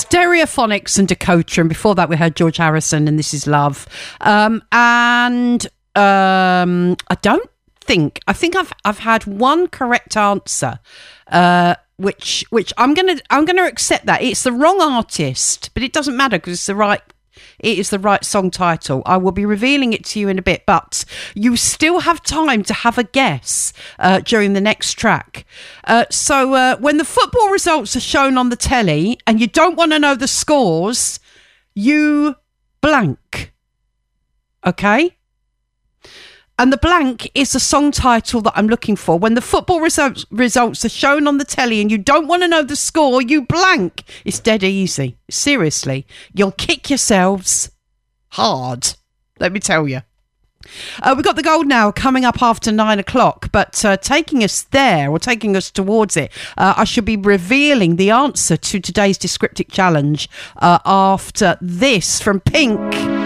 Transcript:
Stereophonics and Dakota, and before that we heard George Harrison and This Is Love. I think I've had one correct answer, which I'm gonna accept that it's the wrong artist, but it doesn't matter because it is the right song title. I will be revealing it to you in a bit, but you still have time to have a guess during the next track. So when the football results are shown on the telly and you don't want to know the scores, you blank. Okay? And the blank is the song title that I'm looking for. When the football results are shown on the telly and you don't want to know the score, you blank. It's dead easy. Seriously. You'll kick yourselves hard. Let me tell you. We've got the Golden Hour coming up after 9 o'clock, but taking us there, or taking us towards it, I should be revealing the answer to today's Descriptic Challenge after this from Pink.